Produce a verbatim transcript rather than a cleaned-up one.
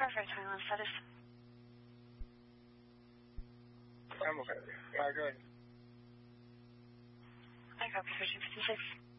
Carver, twenty-one status. I'm okay. All right, good. I copy thirteen fifty-six.